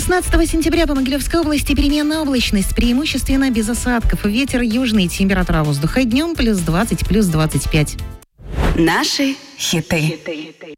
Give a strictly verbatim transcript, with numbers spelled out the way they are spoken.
шестнадцатого сентября по Могилевской области переменная облачность, преимущественно без осадков. Ветер южный, температура воздуха днем плюс двадцать, плюс двадцать пять. Наши хиты.